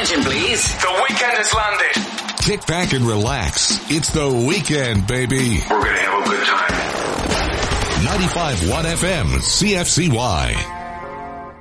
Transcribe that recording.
attention, please. The weekend has landed. Kick back and relax. It's the weekend, baby. We're going to have a good time. 95.1 FM, CFCY.